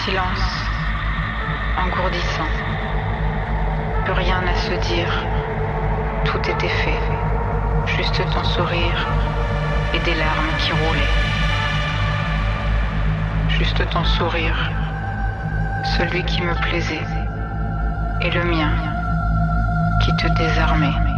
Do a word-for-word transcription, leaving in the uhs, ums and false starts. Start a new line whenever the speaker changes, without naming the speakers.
silence, engourdissant. Plus rien à se dire, tout était fait. Juste ton sourire et des larmes qui roulaient. Juste ton sourire, celui qui me plaisait, et le mien qui te désarmait.